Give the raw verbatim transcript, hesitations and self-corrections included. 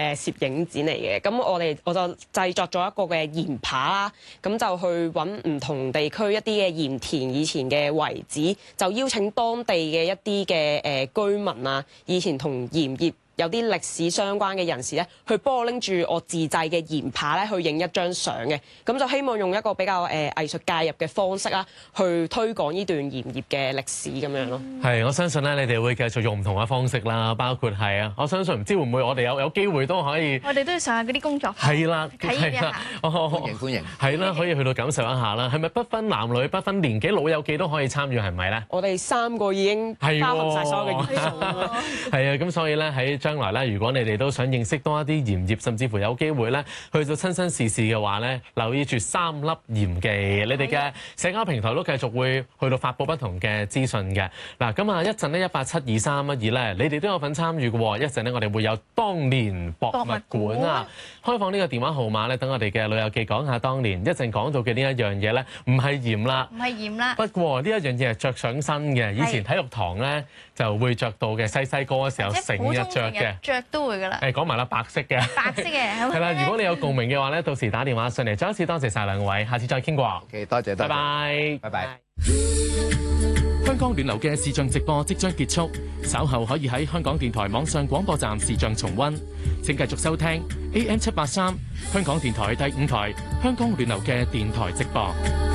誒攝影展嚟嘅。咁我哋我就製作咗一個嘅鹽扒啦，咁就去揾唔同地區一啲嘅鹽田以前嘅遺址，就邀請當地嘅一啲嘅誒居民啊，以前同鹽業有啲歷史相關嘅人士咧，去幫我拎住我自製嘅鹽扒咧，去影一張相嘅。咁就希望用一個比較誒、呃、藝術介入嘅方式啦，去推廣呢段鹽業嘅歷史咁樣咯。 係，我相信咧，你哋會繼續用唔同嘅方式啦，包括係啊，我相信唔知會唔會我哋有有機會都可以， 我哋都要上下嗰啲工作坊， 係啦， 體驗一下。 歡迎歡迎， 係啦，可以去到感受一下啦。係咪不分男女、不分年紀、老友記都可以參與？係咪咧？ 我哋三個已經包含晒所有嘅元素啦。 係啊，咁所以咧喺將來咧，如果你哋都想認識多一啲鹽業，甚至乎有機會咧去到親身試試嘅話咧，留意住三粒鹽記，你哋嘅社交平台都繼續會去到發布不同嘅資訊嘅。嗱，咁啊一陣呢，一八七二三一二咧，你哋都有份參與嘅喎。一陣呢，我哋會有當年博物館啊，開放呢個電話號碼咧，等我哋嘅老友記講下當年一陣講到嘅呢一樣嘢咧，唔係鹽啦， 唔係鹽啦。 不過呢一樣嘢係着上身嘅，以前體育堂咧就會着到嘅，細細個嘅時候成日着嘅， 着都會噶啦。 誒講埋啦，白色嘅， 白色嘅係啦。如果你有共鳴嘅話咧，到時打電話上嚟。再一次多謝晒兩位，下次再傾過。 OK， 多謝， 拜拜， 拜拜。 香港暖流嘅視像直播即將結束，稍後可以喺香港電台網上廣播站視像重溫。請繼續收聽 A M 七八三香港電台第五台香港暖流嘅電台直播。